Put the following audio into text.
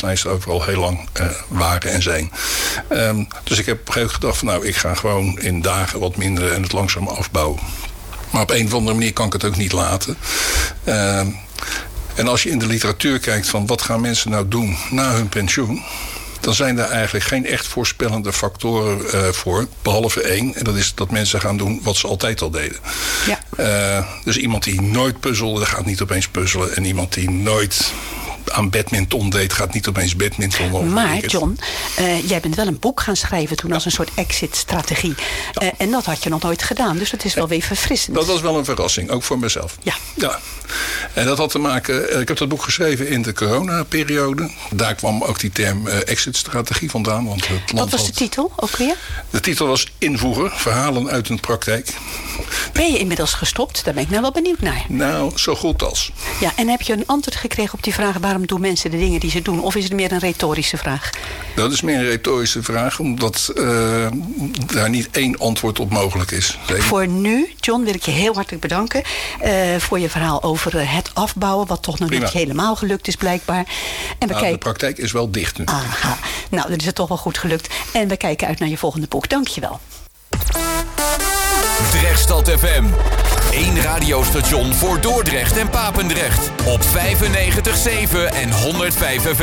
vergunningslijsten overal heel lang waren en zijn. Dus ik heb op een gegeven moment gedacht van ik ga gewoon in dagen wat minder en het langzaam afbouwen. Maar op een of andere manier kan ik het ook niet laten. En als je in de literatuur kijkt van wat gaan mensen nou doen na hun pensioen, dan zijn er eigenlijk geen echt voorspellende factoren voor. Behalve één. En dat is dat mensen gaan doen wat ze altijd al deden. Ja. Dus iemand die nooit puzzelde, gaat niet opeens puzzelen. En iemand die nooit aan badminton deed, gaat niet opeens badminton. Maar John, jij bent wel een boek gaan schrijven toen als een soort exit-strategie. Ja. En dat had je nog nooit gedaan. Dus dat is wel weer verfrissend. Dat was wel een verrassing, ook voor mezelf. Ja. En dat had te maken, ik heb dat boek geschreven in de coronaperiode. Daar kwam ook die term exit-strategie vandaan. Want het land Wat was de titel ook weer? De titel was Invoegen, verhalen uit een praktijk. Ben je inmiddels gestopt? Daar ben ik nou wel benieuwd naar. Nou, zo goed als. Ja, en heb je een antwoord gekregen op die vraag, waarom doen mensen de dingen die ze doen? Of is het meer een retorische vraag? Dat is meer een retorische vraag, omdat daar niet één antwoord op mogelijk is. Voor nu, John, wil ik je heel hartelijk bedanken voor je verhaal over het afbouwen, wat toch nog niet helemaal gelukt is blijkbaar. En de praktijk is wel dicht nu. Aha, nou, dan is het toch wel goed gelukt. En we kijken uit naar je volgende boek. Dank je wel. Drechtstad FM. 1 radiostation voor Dordrecht en Papendrecht. Op 95.7 en 105 FM.